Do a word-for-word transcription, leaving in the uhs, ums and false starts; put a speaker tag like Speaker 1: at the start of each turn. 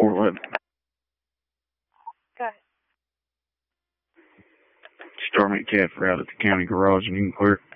Speaker 1: four eleven.
Speaker 2: Go ahead.
Speaker 1: Starmate Cat for out at the county garage and you can clear.